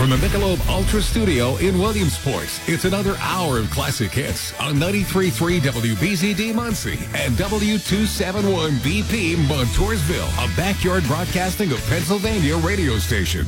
From the Michelob Ultra Studio in Williamsport, it's another hour of classic hits on 93.3 WBZD Muncie and W271BP Montoursville, a backyard broadcasting of Pennsylvania radio station.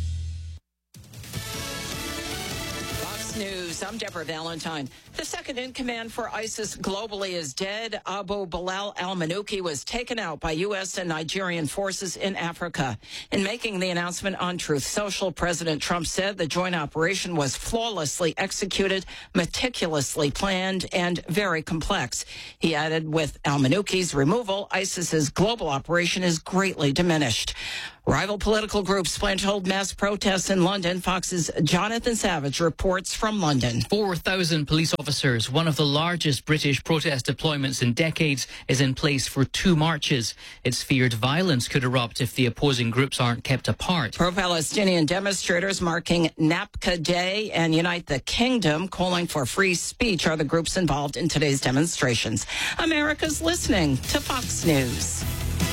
Fox News, I'm Deborah Valentine. The second in command for ISIS globally is dead. Abu Bilal al-Manuki was taken out by U.S. and Nigerian forces in Africa. In making the announcement on Truth Social, President Trump said the joint operation was flawlessly executed, meticulously planned, and very complex. He added, with al-Manuki's removal, ISIS's global operation is greatly diminished. Rival political groups plan to hold mass protests in London. Fox's Jonathan Savage reports from London. 4,000 police officers, one of the largest British protest deployments in decades, is in place for 2 marches. It's feared violence could erupt if the opposing groups aren't kept apart. Pro-Palestinian demonstrators marking NAPCA Day and Unite the Kingdom, calling for free speech, are the groups involved in today's demonstrations. America's listening to Fox News.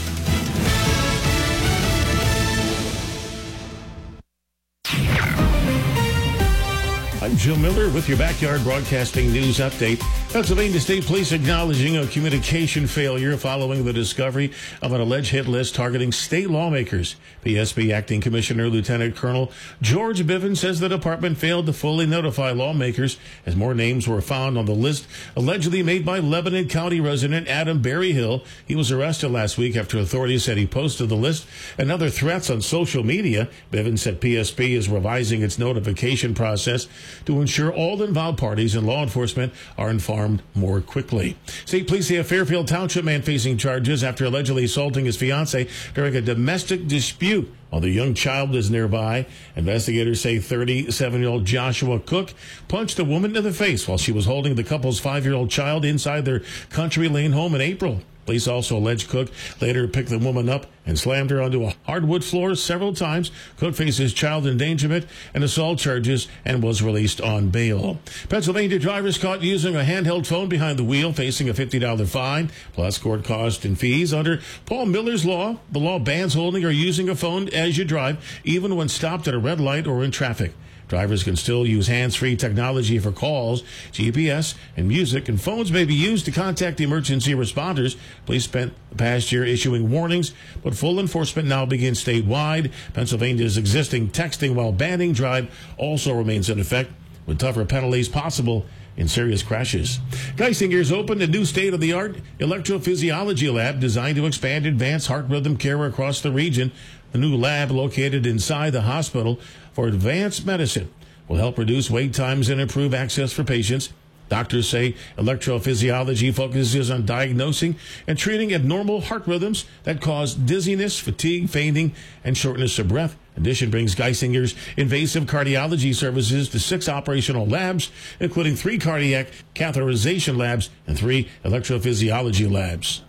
I'm Joe Miller with your Backyard Broadcasting News Update. Pennsylvania State Police acknowledging a communication failure following the discovery of an alleged hit list targeting state lawmakers. PSB Acting Commissioner Lieutenant Colonel George Bivens says the department failed to fully notify lawmakers as more names were found on the list allegedly made by Lebanon County resident Adam Berryhill. He was arrested last week after authorities said he posted the list and other threats on social media. Bivens said PSB is revising its notification process to ensure all involved parties and law enforcement are informed more quickly. State police say a Fairfield Township man facing charges after allegedly assaulting his fiancée during a domestic dispute while the young child is nearby. Investigators say 37-year-old Joshua Cook punched a woman in the face while she was holding the couple's 5-year-old child inside their Country Lane home in April. Police also allege Cook later picked the woman up and slammed her onto a hardwood floor several times. Cook faces child endangerment and assault charges and was released on bail. Pennsylvania drivers caught using a handheld phone behind the wheel facing a $50 fine, plus court costs and fees. Under Paul Miller's law, the law bans holding or using a phone as you drive, even when stopped at a red light or in traffic. Drivers can still use hands-free technology for calls, GPS, and music, and phones may be used to contact emergency responders. Police spent the past year issuing warnings, but full enforcement now begins statewide. Pennsylvania's existing texting while banning drive also remains in effect, with tougher penalties possible in serious crashes. Geisinger's opened a new state-of-the-art electrophysiology lab designed to expand advanced heart rhythm care across the region. The new lab, located inside the hospital for advanced medicine, will help reduce wait times and improve access for patients. Doctors say electrophysiology focuses on diagnosing and treating abnormal heart rhythms that cause dizziness, fatigue, fainting, and shortness of breath. In addition, brings Geisinger's invasive cardiology services to 6 operational labs, including 3 cardiac catheterization labs and 3 electrophysiology labs.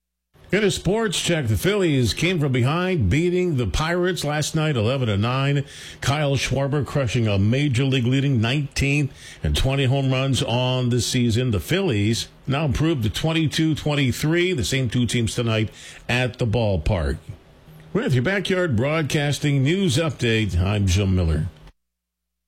In a sports check, the Phillies came from behind, beating the Pirates last night 11-9. Kyle Schwarber crushing a major league leading 19 and 20 home runs on the season. The Phillies now improved to 22-23, the same 2 teams tonight at the ballpark. With your Backyard Broadcasting News Update, I'm Jim Miller.